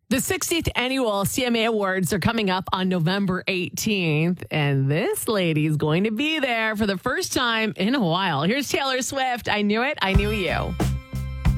The 60th annual CMA Awards are coming up on November 18th, and this lady's going to be there for the first time in a while. Here's Taylor Swift. I Knew It, I Knew You.